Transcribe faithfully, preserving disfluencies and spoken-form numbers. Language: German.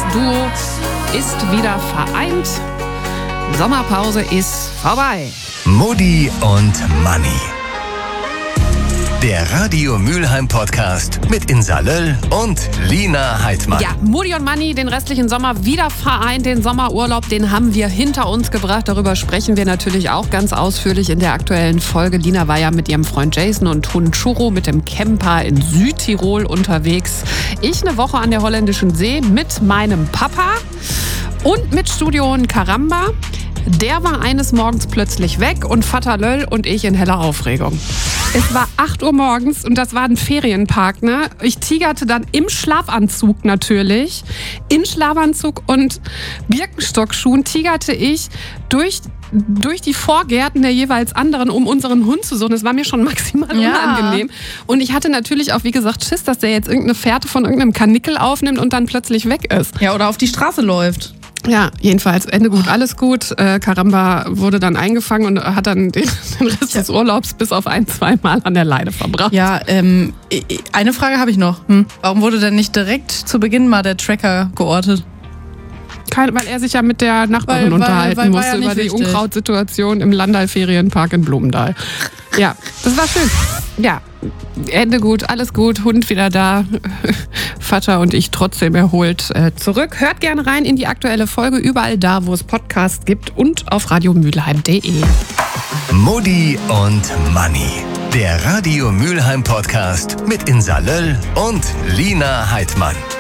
Duo ist wieder vereint. Sommerpause ist vorbei. Mutti und Manni. Der Radio Mülheim Podcast mit Insa Löll und Lina Heidmann. Ja, Mutti und Manni, den restlichen Sommer wieder vereint. Den Sommerurlaub, den haben wir hinter uns gebracht. Darüber sprechen wir natürlich auch ganz ausführlich in der aktuellen Folge. Lina war ja mit ihrem Freund Jason und Hund Churro mit dem Camper in Südtirol unterwegs. Ich eine Woche an der holländischen See mit meinem Papa und mit Studio in Karamba. Der war eines Morgens plötzlich weg und Vater Löll und ich in heller Aufregung. Es war acht Uhr morgens und das war ein Ferienpark, ne? Ich tigerte dann im Schlafanzug natürlich, in Schlafanzug und Birkenstockschuhen tigerte ich durch durch die Vorgärten der jeweils anderen, um unseren Hund zu suchen. Das war mir schon maximal Ja. unangenehm. Und ich hatte natürlich auch, wie gesagt, Schiss, dass der jetzt irgendeine Fährte von irgendeinem Kanickel aufnimmt und dann plötzlich weg ist. Ja, oder auf die Straße läuft. Ja, jedenfalls Ende gut, alles gut. Äh, Karamba wurde dann eingefangen und hat dann den, den Rest des Urlaubs bis auf ein, zwei Mal an der Leine verbracht. Ja, ähm, eine Frage habe ich noch. Hm. Warum wurde denn nicht direkt zu Beginn mal der Tracker geortet? Kein, weil er sich ja mit der Nachbarin Weil- weil- unterhalten weil- war musste ja nicht über die wichtig. Unkrautsituation im Landal-Ferienpark in Blumendal. Ja, das war schön. Ja, Ende gut, alles gut, Hund wieder da, Vater und ich trotzdem erholt äh, zurück. Hört gerne rein in die aktuelle Folge, überall da, wo es Podcasts gibt und auf radiomülheim punkt de. Mutti und Manni. Der Radio Mülheim Podcast mit Insa Löll und Lina Heidmann.